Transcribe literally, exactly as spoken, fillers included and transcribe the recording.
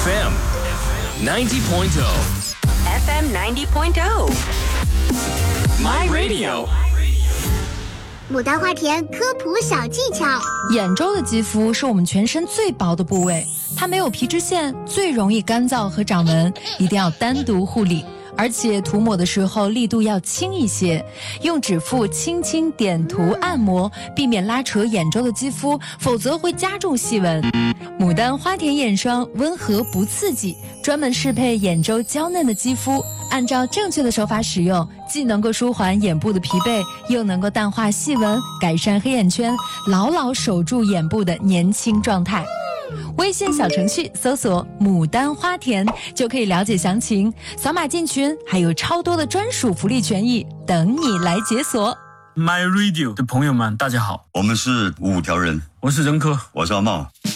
F M ninety point F M ninety point oh My Radio。 牡丹花田科普小技巧： 眼周的肌肤是我们全身最薄的部位，它没有皮脂腺，最容易干燥和长纹，一定要单独护理。而且涂抹的时候力度要轻一些，用指腹轻轻点涂按摩，避免拉扯眼周的肌肤，否则会加重细纹。牡丹花田眼霜温和不刺激，专门适配眼周娇嫩的肌肤，按照正确的手法使用，既能够舒缓眼部的疲惫，又能够淡化细纹，改善黑眼圈，牢牢守住眼部的年轻状态。微信小程序搜索牡丹花田就可以了解详情，扫码进群还有超多的专属福利权益等你来解锁。 My Radio 的朋友们大家好， 我们是五条人， 我是任科， 我是阿茂。